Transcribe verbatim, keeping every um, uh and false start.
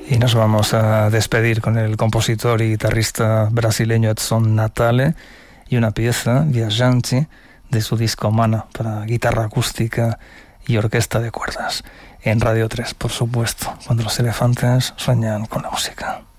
Y nos vamos a despedir con el compositor y guitarrista brasileño Edson Natale y una pieza, Viajante, de su disco Mana, para guitarra acústica y orquesta de cuerdas. En Radio tres, por supuesto, cuando los elefantes sueñan con la música.